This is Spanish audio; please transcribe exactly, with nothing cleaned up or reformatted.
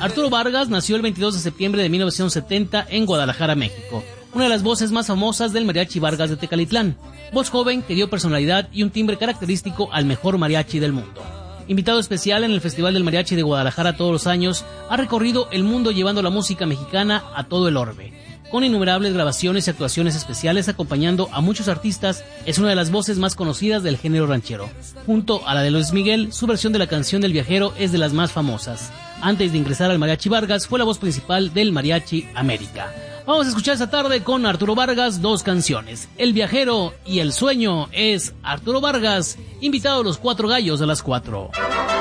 Arturo Vargas nació el veintidós de septiembre de mil novecientos setenta en Guadalajara, México, una de las voces más famosas del mariachi Vargas de Tecalitlán, voz joven que dio personalidad y un timbre característico al mejor mariachi del mundo. Invitado especial en el Festival del Mariachi de Guadalajara todos los años, ha recorrido el mundo llevando la música mexicana a todo el orbe. Con innumerables grabaciones y actuaciones especiales acompañando a muchos artistas, es una de las voces más conocidas del género ranchero. Junto a la de Luis Miguel, su versión de la canción del Viajero es de las más famosas. Antes de ingresar al Mariachi Vargas, fue la voz principal del Mariachi América. Vamos a escuchar esta tarde con Arturo Vargas dos canciones, El Viajero y El Sueño. Es Arturo Vargas, invitado a los Cuatro Gallos de las Cuatro.